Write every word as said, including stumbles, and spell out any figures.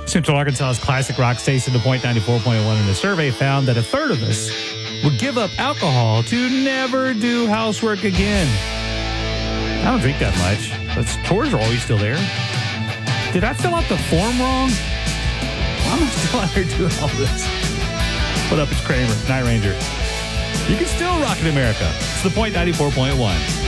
Central Arkansas's classic rock station, The Point ninety-four point one, in a survey found that a third of us would give up alcohol to never do housework again. I don't drink that much, but chores are always still there. Did I fill out the form wrong? Why am I still out here doing all this? What up, it's Kramer, Night Ranger. You can still rock in America. It's The Point ninety-four point one.